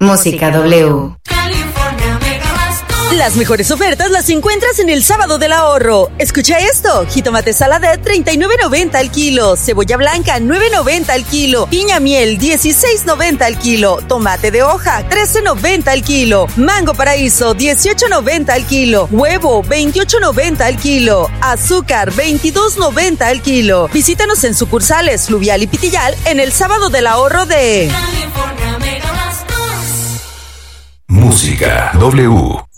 Música W. Las mejores ofertas las encuentras en el Sábado del Ahorro. Escucha esto: jitomate saladet 39.90 al kilo, cebolla blanca 9.90 al kilo, piña miel 16.90 al kilo, tomate de hoja 13.90 al kilo, mango paraíso 18.90 al kilo, huevo 28.90 al kilo, azúcar 22.90 al kilo. Visítanos en sucursales Fluvial y Pitillal en el Sábado del Ahorro de Música W.